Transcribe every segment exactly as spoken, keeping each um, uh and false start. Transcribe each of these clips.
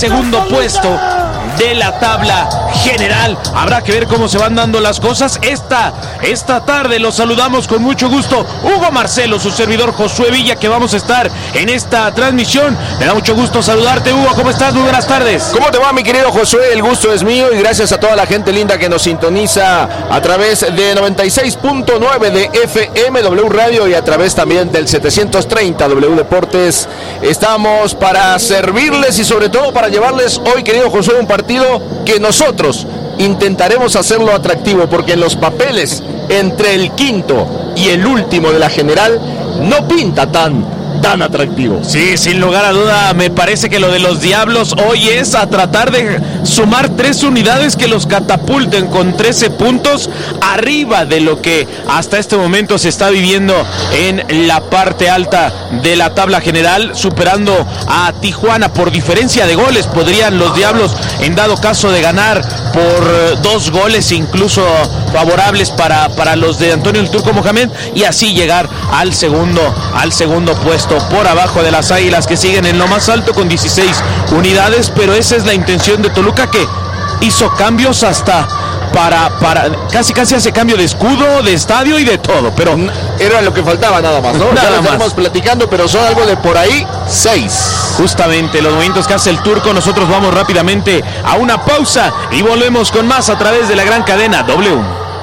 segundo puesto de la tabla general. Habrá que ver cómo se van dando las cosas. Esta, esta tarde los saludamos con mucho gusto. Hugo Marcelo, su servidor Josué Villa, que vamos a estar en esta transmisión. Me da mucho gusto saludarte, Hugo. ¿Cómo estás? Muy buenas tardes. ¿Cómo te va, mi querido Josué? El gusto es mío y gracias a toda la gente linda que nos sintoniza a través de noventa y seis punto nueve de F M W Radio y a través también del setecientos treinta W Deportes. Estamos para servirles y sobre todo para llevarles hoy, querido Josué, un partido que nosotros intentaremos hacerlo atractivo, porque en los papeles entre el quinto y el último de la general no pinta tan tan atractivo. Sí, sin lugar a duda, me parece que lo de los Diablos hoy es a tratar de sumar tres unidades que los catapulten con trece puntos arriba de lo que hasta este momento se está viviendo en la parte alta de la tabla general, superando a Tijuana por diferencia de goles. Podrían los Diablos, en dado caso de ganar por dos goles, incluso favorables para, para los de Antonio el Turco Mohamed, y así llegar al segundo, al segundo puesto, por abajo de las Águilas, que siguen en lo más alto con dieciséis unidades. Pero esa es la intención de Toluca, que hizo cambios hasta para, para casi casi hace cambio de escudo, de estadio y de todo, pero era lo que faltaba nada más, ¿no? Nada ya lo más. estamos platicando, pero son algo de por ahí seis. Justamente los movimientos que hace el Turco. Nosotros vamos rápidamente a una pausa y volvemos con más a través de la gran cadena W.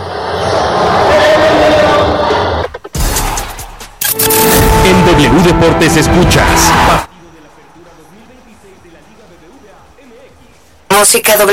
En W Deportes escuchas Música W.